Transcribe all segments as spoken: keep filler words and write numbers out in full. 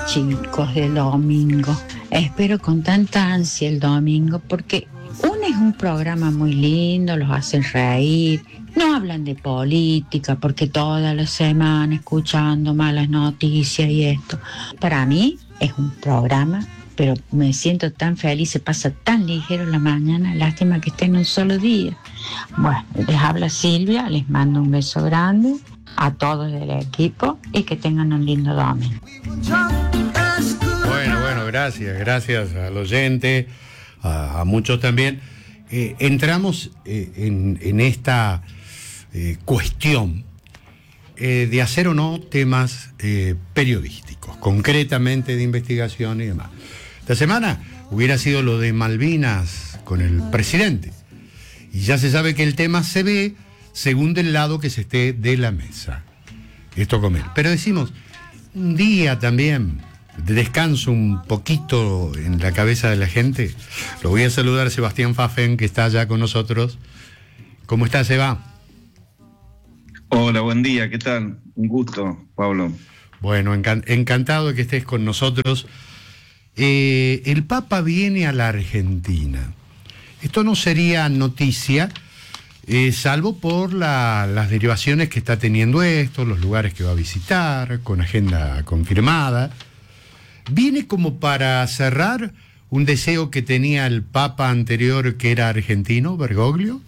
chicos, del domingo. Espero con tanta ansia el domingo porque uno es un programa muy lindo, los hacen reír, no hablan de política porque toda la semana escuchando malas noticias y esto. Para mí es un programa, pero me siento tan feliz, se pasa tan ligero la mañana, lástima que esté en un solo día. Bueno, les habla Silvia, les mando un beso grande a todos del equipo y que tengan un lindo domingo. Bueno, bueno, gracias, gracias al oyente, a, a muchos también. Eh, entramos eh, en, en esta eh, cuestión eh, de hacer o no temas eh, periodísticos, concretamente de investigación y demás. Esta semana hubiera sido lo de Malvinas con el presidente, y ya se sabe que el tema se ve según del lado que se esté de la mesa. Esto con él. Pero decimos, un día también de descanso un poquito en la cabeza de la gente. Lo voy a saludar a Sebastián Fafen, que está allá con nosotros. ¿Cómo está, Seba? Hola, buen día, ¿qué tal? Un gusto, Pablo. Bueno, encan- encantado de que estés con nosotros. Eh, el Papa viene a la Argentina. Esto no sería noticia, eh, salvo por la, las derivaciones que está teniendo esto, los lugares que va a visitar, con agenda confirmada. ¿Viene como para cerrar un deseo que tenía el Papa anterior, que era argentino, Bergoglio?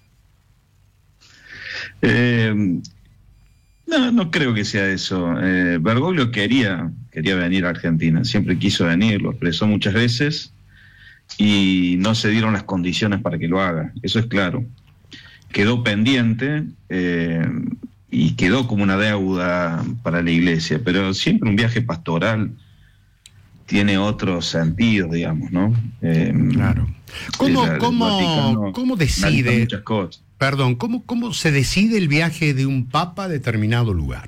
Eh, no, no creo que sea eso. Eh, Bergoglio quería, quería venir a Argentina, siempre quiso venir, lo expresó muchas veces y no se dieron las condiciones para que lo haga, eso es claro. Quedó pendiente eh, y quedó como una deuda para la iglesia, pero siempre un viaje pastoral tiene otros sentidos, digamos, ¿no? Eh, claro. ¿Cómo, la, cómo, ¿cómo decide, muchas cosas. perdón, ¿cómo, cómo se decide el viaje de un papa a determinado lugar?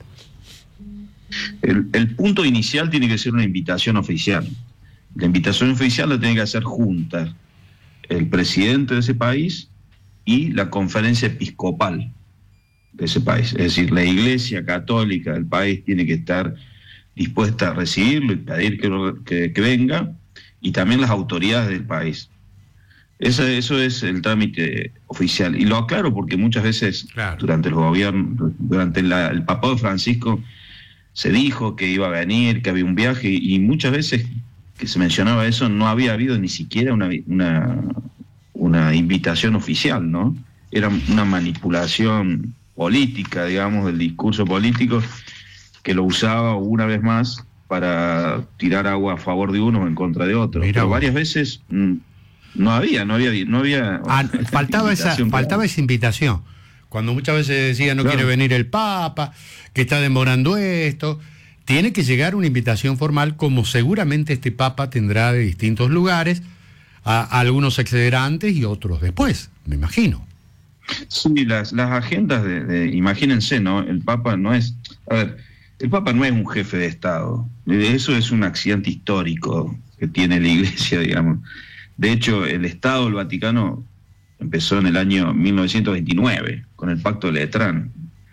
El, el punto inicial tiene que ser una invitación oficial. La invitación oficial la tiene que hacer junta el presidente de ese país y la conferencia episcopal de ese país. Es decir, la iglesia católica del país tiene que estar dispuesta a recibirlo y pedir que, que, que venga, y también las autoridades del país. Eso, eso es el trámite oficial. Y lo aclaro porque muchas veces, claro, durante los gobiernos, durante la, el papado de Francisco, se dijo que iba a venir, que había un viaje, y muchas veces que se mencionaba eso, no había habido ni siquiera una, una, una invitación oficial, ¿no? Era una manipulación política, digamos, del discurso político, que lo usaba una vez más para tirar agua a favor de uno o en contra de otro. Mira, pero varias veces mmm, no había, no había, no había. Ah, faltaba esa, faltaba esa invitación. Cuando muchas veces decía no claro. quiere venir el Papa, que está demorando esto, tiene que llegar una invitación formal, como seguramente este Papa tendrá de distintos lugares. A, a algunos accederán antes y otros después, me imagino. Sí, las, las agendas de, de, imagínense, ¿no? El Papa no es, a ver, el Papa no es un jefe de Estado. Eso es un accidente histórico que tiene la Iglesia, digamos. De hecho, el Estado del Vaticano empezó en el año mil novecientos veintinueve, con el Pacto de Letrán.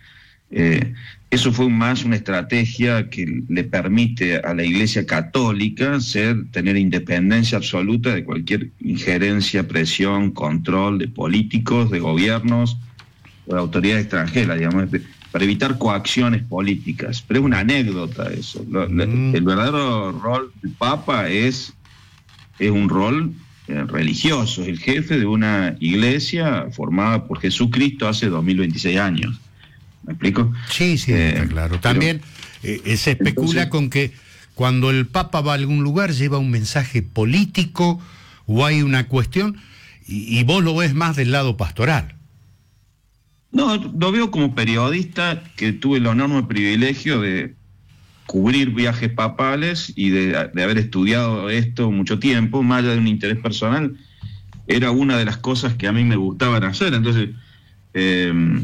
Eh, eso fue más una estrategia que le permite a la Iglesia Católica ser, tener independencia absoluta de cualquier injerencia, presión, control de políticos, de gobiernos o de autoridades extranjeras, digamos, para evitar coacciones políticas. Pero es una anécdota eso. Lo, mm. El verdadero rol del Papa es, es un rol eh, religioso, es el jefe de una iglesia formada por Jesucristo hace dos mil veintiséis años. ¿Me explico? Sí, sí, eh, está claro. También pero, eh, se especula entonces, con que cuando el Papa va a algún lugar lleva un mensaje político o hay una cuestión, y, y vos lo ves más del lado pastoral. No, lo veo como periodista, que tuve el enorme privilegio de cubrir viajes papales y de, de haber estudiado esto mucho tiempo, más allá de un interés personal, era una de las cosas que a mí me gustaban hacer. Entonces, eh,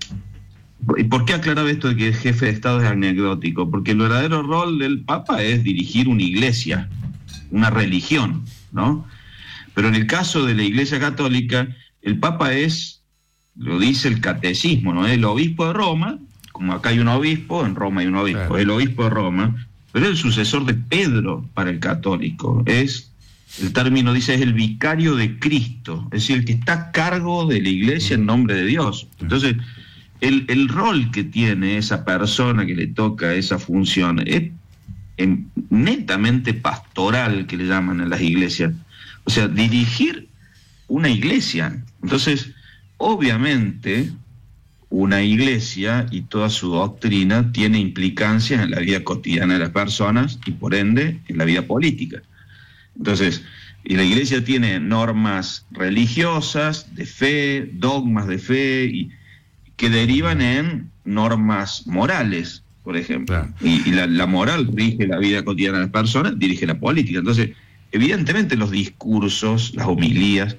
¿y por qué aclarar esto de que el jefe de Estado es anecdótico? Porque el verdadero rol del Papa es dirigir una iglesia, una religión, ¿no? Pero en el caso de la Iglesia Católica, el Papa es, lo dice el catecismo, ¿no? El obispo de Roma, como acá hay un obispo, en Roma hay un obispo, claro. El obispo de Roma, pero es el sucesor de Pedro para el católico. Es, el término dice, es el vicario de Cristo, es decir, el que está a cargo de la iglesia en nombre de Dios. Entonces, el, el rol que tiene esa persona que le toca esa función es en, netamente pastoral, que le llaman en las iglesias. O sea, dirigir una iglesia. Entonces, obviamente, una iglesia y toda su doctrina tiene implicancias en la vida cotidiana de las personas y por ende en la vida política. Entonces, y la iglesia tiene normas religiosas, de fe, dogmas de fe, y que derivan en normas morales, por ejemplo. Claro. Y, y la, la moral rige la vida cotidiana de las personas, dirige la política. Entonces, evidentemente los discursos, las homilías,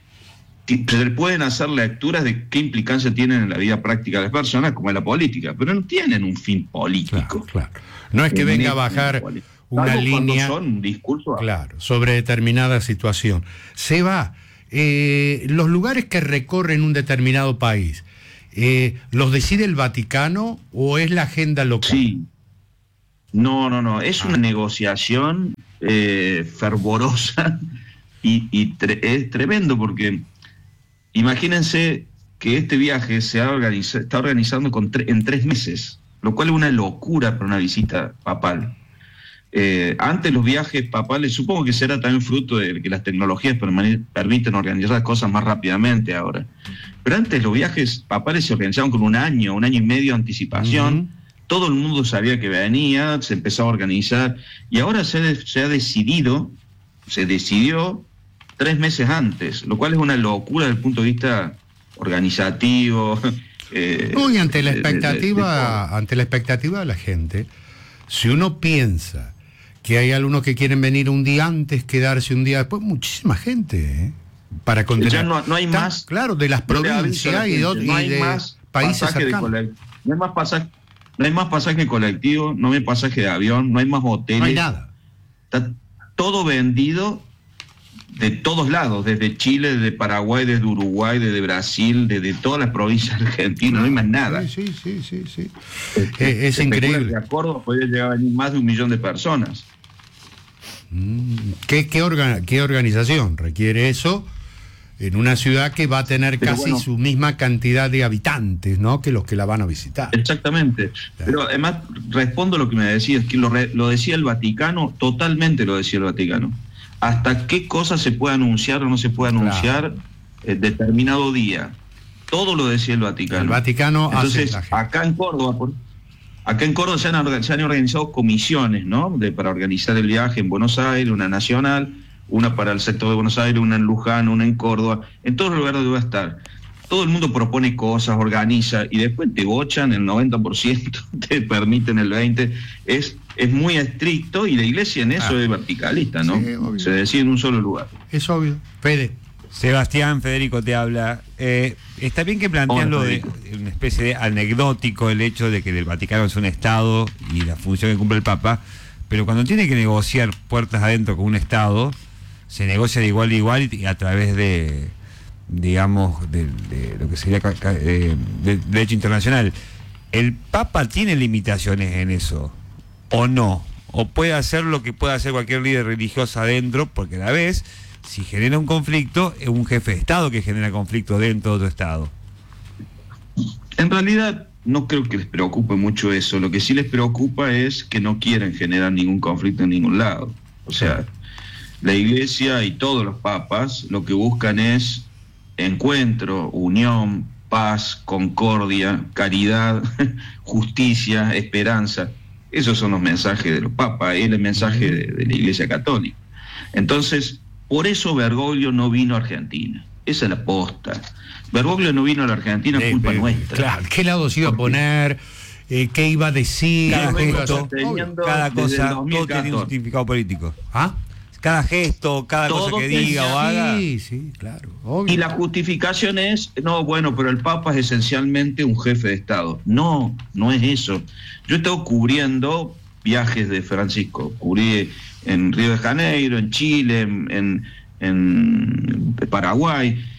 se pueden hacer lecturas de qué implicancia tienen en la vida práctica de las personas, como en la política, pero no tienen un fin político. Claro, claro. No es que venga a bajar una línea, son un discurso, claro, sobre determinada situación. Se va. Eh, los lugares que recorren un determinado país, eh, ¿los decide el Vaticano o es la agenda local? Sí. No, no, no. Es ah. una negociación eh, fervorosa y, y tre- es tremendo porque imagínense que este viaje se ha organiza- está organizando con tre- en tres meses, lo cual es una locura para una visita papal. Eh, antes los viajes papales, supongo que será también fruto de que las tecnologías permane- permiten organizar cosas más rápidamente ahora. Pero antes los viajes papales se organizaban con un año, un año y medio de anticipación. Uh-huh. Todo el mundo sabía que venía, se empezaba a organizar, y ahora se, de- se ha decidido, se decidió tres meses antes, lo cual es una locura desde el punto de vista organizativo. Eh, no, y ante la expectativa, de, de, de ante la expectativa de la gente, si uno piensa que hay algunos que quieren venir un día antes, quedarse un día después, muchísima gente, ¿eh? Para contener. Ya no, no hay Está, más. Claro, de las provincias y de, otros, no hay y de más países cercanos. De no hay más pasaje, no hay más pasaje colectivo, no hay pasaje de avión, no hay más hoteles. No hay nada. Está todo vendido de todos lados, desde Chile, desde Paraguay, desde Uruguay, desde Brasil, desde todas las provincias argentinas, no hay más nada. Sí, sí, sí, sí. sí. Eh, es increíble. De acuerdo, podría llegar a venir más de un millón de personas. ¿Qué, qué, orga, ¿Qué organización requiere eso en una ciudad que va a tener Pero casi bueno, su misma cantidad de habitantes, ¿no?, que los que la van a visitar? Exactamente. Claro. Pero además respondo a lo que me decías, que lo, re, lo decía el Vaticano, totalmente lo decía el Vaticano. Hasta qué cosas se puede anunciar o no se puede anunciar claro. en determinado día. Todo lo decía el Vaticano. El Vaticano Entonces, hace acá en Córdoba, por, acá en Córdoba se han, se han organizado comisiones, ¿no?, de, para organizar el viaje en Buenos Aires, una nacional, una para el sector de Buenos Aires, una en Luján, una en Córdoba, en todos los lugares donde va a estar. Todo el mundo propone cosas, organiza, y después te bochan el noventa por ciento, te permiten el veinte por ciento. Es, es muy estricto, y la iglesia en eso ah. es verticalista, ¿no? Sí, se decide en un solo lugar. Es obvio. Fede. Sebastián, Federico te habla. Eh, está bien que plantean lo de una especie de anecdótico el hecho de que el Vaticano es un Estado y la función que cumple el Papa, pero cuando tiene que negociar puertas adentro con un Estado, se negocia de igual a igual y a través de, digamos, de, de lo que sería de, de derecho internacional. ¿El Papa tiene limitaciones en eso o no? ¿O puede hacer lo que puede hacer cualquier líder religioso adentro? Porque a la vez, si genera un conflicto, es un jefe de Estado que genera conflicto dentro de otro Estado. En realidad, no creo que les preocupe mucho eso. Lo que sí les preocupa es que no quieren generar ningún conflicto en ningún lado. O sea, la Iglesia y todos los papas lo que buscan es encuentro, unión, paz, concordia, caridad, justicia, esperanza. Esos son los mensajes de los papas, es el mensaje de, de la Iglesia Católica. Entonces, por eso Bergoglio no vino a Argentina. Esa es la posta. Bergoglio no vino a la Argentina, es culpa eh, nuestra. Claro, ¿qué lado se iba a poner? Eh, ¿Qué iba a decir? Cada, gesto, cada cosa, todo tiene un significado político. ¿Ah? Cada gesto, cada todo cosa que diga o haga. Sí, sí, claro. Obvio. Y la justificación es, no, bueno, pero el Papa es esencialmente un jefe de Estado. No, no es eso. Yo he estado cubriendo viajes de Francisco. Cubrí en Río de Janeiro, en Chile, en, en, en Paraguay.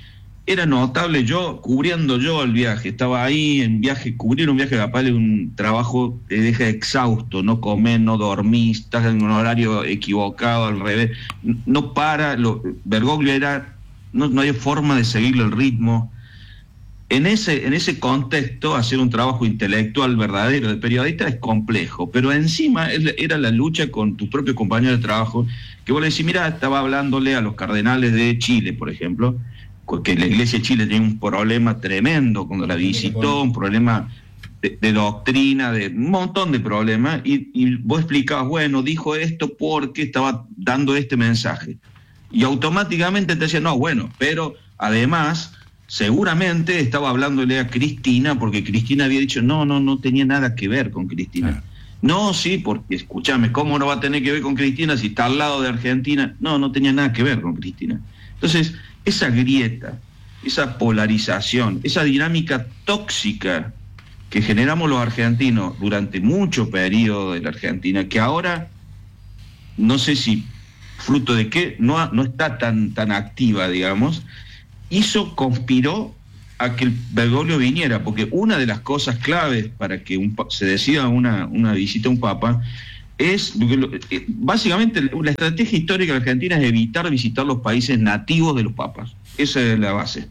era notable. Yo, cubriendo yo el viaje, estaba ahí en viaje, cubrir un viaje de papá es un trabajo que te deja exhausto, no comés, no dormís, estás en un horario equivocado, al revés, no para, lo, Bergoglio era, no, no hay forma de seguirle el ritmo. En ese, en ese contexto, hacer un trabajo intelectual verdadero de periodista es complejo, pero encima era la lucha con tus propios compañeros de trabajo, que vos le decís, mira, estaba hablándole a los cardenales de Chile, por ejemplo, que la Iglesia de Chile tiene un problema tremendo cuando la visitó, un problema de, de doctrina, de un montón de problemas, y, y vos explicabas, bueno, dijo esto porque estaba dando este mensaje. Y automáticamente te decían, no, bueno, pero además, seguramente estaba hablándole a Cristina, porque Cristina había dicho, no, no, no tenía nada que ver con Cristina. Ah. No, sí, porque escúchame, ¿cómo no va a tener que ver con Cristina si está al lado de Argentina? No, no tenía nada que ver con Cristina. Entonces, esa grieta, esa polarización, esa dinámica tóxica que generamos los argentinos durante mucho periodo de la Argentina, que ahora, no sé si fruto de qué, no, no está tan, tan activa, digamos, hizo, conspiró a que el Bergoglio viniera, porque una de las cosas claves para que un, se decida una, una visita a un papa es, básicamente, la estrategia histórica de Argentina es evitar visitar los países nativos de los papas. Esa es la base.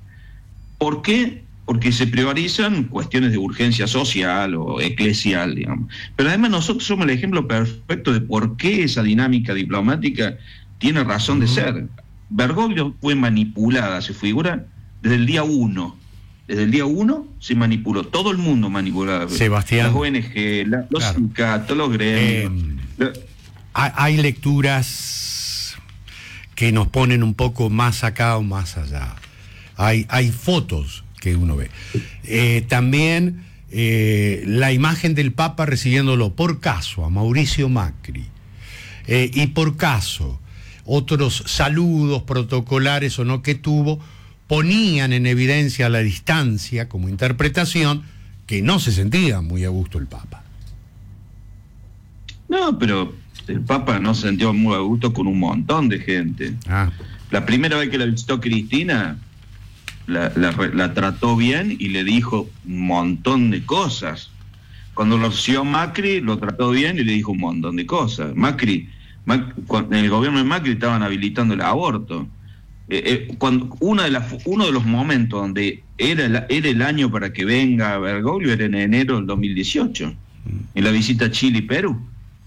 ¿Por qué? Porque se priorizan cuestiones de urgencia social o eclesial, digamos. Pero además nosotros somos el ejemplo perfecto de por qué esa dinámica diplomática tiene razón de ser. Bergoglio fue manipulada, se figura, desde el día uno. Desde el día uno se manipuló, todo el mundo manipulaba. Sebastián. Las O N G, la, los claro. sindicatos, los gremios. Eh, la... Hay lecturas que nos ponen un poco más acá o más allá. Hay, hay fotos que uno ve. Eh, también eh, la imagen del Papa recibiéndolo por caso a Mauricio Macri. Eh, y por caso, otros saludos protocolares o no que tuvo, ponían en evidencia a la distancia como interpretación que no se sentía muy a gusto el Papa. No, pero el Papa no se sentía muy a gusto con un montón de gente. Ah. La primera vez que la visitó Cristina, la, la, la trató bien y le dijo un montón de cosas. Cuando lo recibió Macri, lo trató bien y le dijo un montón de cosas. Macri, Macri en el gobierno de Macri estaban habilitando el aborto. Eh, eh, cuando una de las, uno de los momentos donde era el, era el año para que venga Bergoglio era en enero del dos mil dieciocho, en la visita a Chile y Perú.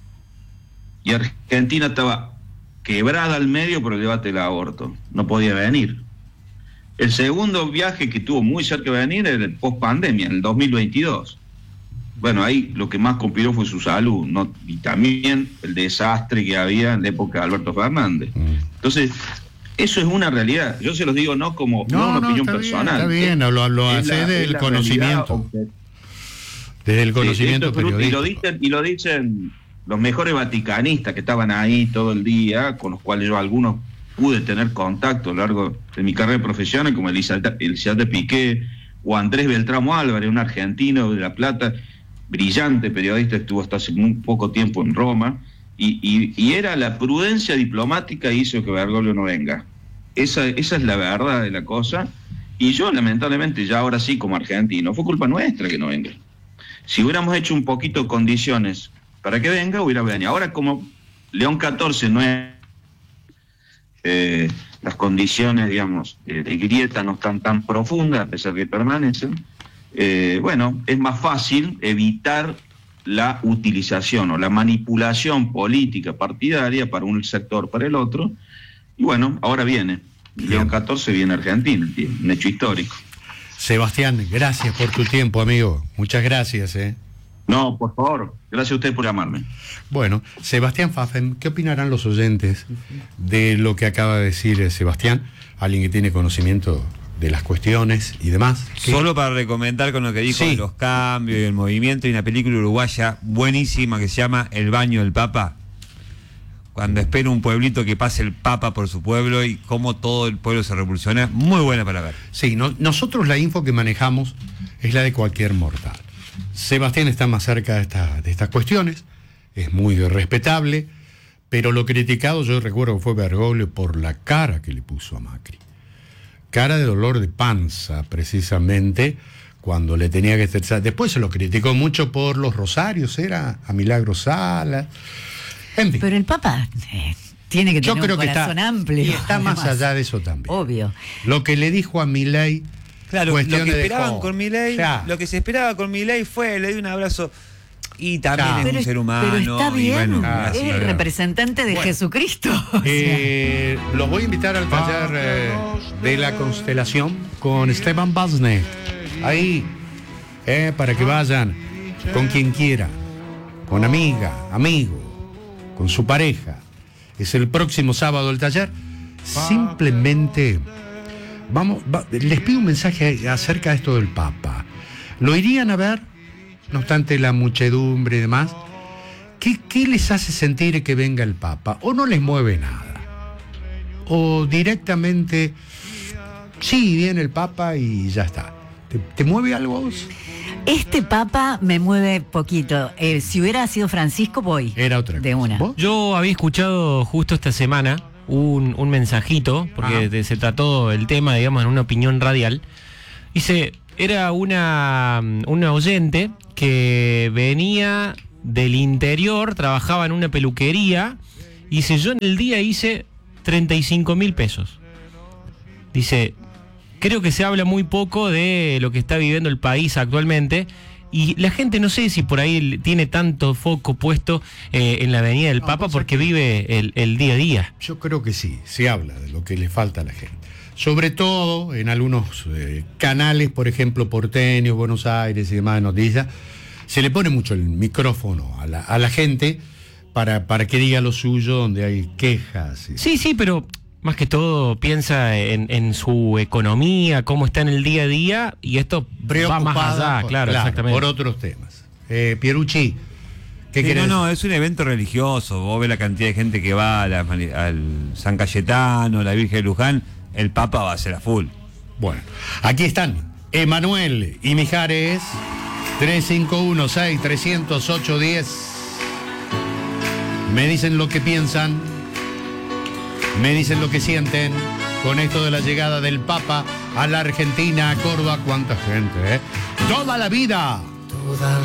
Y Argentina estaba quebrada al medio por el debate del aborto, no podía venir. El segundo viaje que tuvo muy cerca de venir era el post-pandemia, en el dos mil veintidós. Bueno, ahí lo que más conspiró fue su salud, ¿no? Y también el desastre que había en la época de Alberto Fernández. Entonces, eso es una realidad. Yo se los digo no como no, no una no, opinión está personal. Bien, está bien, lo, lo hace desde el conocimiento. Desde el conocimiento sí, periodístico. Y lo dicen, y lo dicen los mejores vaticanistas que estaban ahí todo el día, con los cuales yo algunos pude tener contacto a lo largo de mi carrera profesional, como Elizalde Piqué o Andrés Beltramo Álvarez, un argentino de La Plata, brillante periodista, estuvo hasta hace muy poco tiempo en Roma. Y, y, y era la prudencia diplomática hizo que Bergoglio no venga. Esa, esa es la verdad de la cosa. Y yo, lamentablemente, ya ahora sí, como argentino, fue culpa nuestra que no venga. Si hubiéramos hecho un poquito de condiciones para que venga, hubiera venido. Ahora, como León catorce no es... Eh, las condiciones, digamos, de, de grieta no están tan profundas, a pesar que permanecen, eh, bueno, es más fácil evitar la utilización o la manipulación política partidaria para un sector, para el otro, y bueno, ahora viene, León catorce viene a Argentina, un hecho histórico. Sebastián, gracias por tu tiempo, amigo, muchas gracias. ¿eh? No, por favor, gracias a usted por llamarme. Bueno, Sebastián Pfaffen, ¿qué opinarán los oyentes de lo que acaba de decir Sebastián? Alguien que tiene conocimiento de las cuestiones y demás. ¿Qué? Solo para recomendar con lo que dijo sí. de los cambios y el movimiento, hay una película uruguaya buenísima que se llama El baño del Papa, cuando espera un pueblito que pase el Papa por su pueblo y cómo todo el pueblo se revoluciona, muy buena para ver. Sí, no, nosotros la info que manejamos es la de cualquier mortal. Sebastián está más cerca de, esta, de estas cuestiones, es muy respetable, pero lo criticado yo recuerdo que fue Bergoglio por la cara que le puso a Macri. cara de dolor de panza, precisamente, cuando le tenía que estresar. Después se lo criticó mucho por los rosarios, era a Milagro Sala. En fin. Pero el Papa eh, tiene que Yo tener creo un que corazón está, amplio. y está más además. allá de eso también. Obvio. Lo que le dijo a Milei, Claro, lo que cuestiones de esperaban joven. con Milei, Ya. lo que se esperaba con Milei fue, le di un abrazo y también Ya. es Pero, un es- ser humano. pero está y bien, bueno, Ah, es sí, el claro. representante de Bueno. Jesucristo. o sea. Eh, los voy a invitar al taller eh, de la constelación con Esteban Basne. Ahí, eh, para que vayan con quien quiera, con amiga, amigo, con su pareja. Es el próximo sábado el taller. Simplemente, vamos, va- les pido un mensaje acerca de esto del Papa. ¿Lo irían a ver? No obstante la muchedumbre y demás. ¿Qué, qué les hace sentir que venga el Papa? ¿O no les mueve nada? ¿O directamente, sí, viene el Papa y ya está? ¿Te, te mueve algo a vos? Este Papa me mueve poquito. Eh, si hubiera sido Francisco, voy. Era otra De cosa. una. ¿Vos? Yo había escuchado justo esta semana un, un mensajito, porque Ajá. de- se trató el tema, digamos, en una opinión radial. Dice, era una, una oyente que venía del interior, trabajaba en una peluquería, y dice, yo en el día hice treinta y cinco mil pesos. Dice, creo que se habla muy poco de lo que está viviendo el país actualmente, y la gente no sé si por ahí tiene tanto foco puesto eh, en la venida del No, Papa vos porque sabés que- vive el, el día a día. Yo creo que sí, se habla de lo que le falta a la gente. Sobre todo en algunos eh, canales, por ejemplo, porteños, Buenos Aires y demás de noticias, se le pone mucho el micrófono a la, a la gente para, para que diga lo suyo donde hay quejas. y- Sí, sí, pero más que todo piensa en, en su economía, cómo está en el día a día, y esto va Preocupada más allá, por- claro, exactamente. por otros temas. Eh, Pierucci, ¿qué Sí, querés? no, no, es un evento religioso. Vos ves la cantidad de gente que va a la mani- al San Cayetano, la Virgen de Luján, el Papa va a ser a full. Bueno, aquí están Emanuel y Mijares, tres cinco uno seis, tres cero ocho, diez. Me dicen lo que piensan, me dicen lo que sienten con esto de la llegada del Papa a la Argentina, a Córdoba. ¿Cuánta gente, eh? Toda la vida.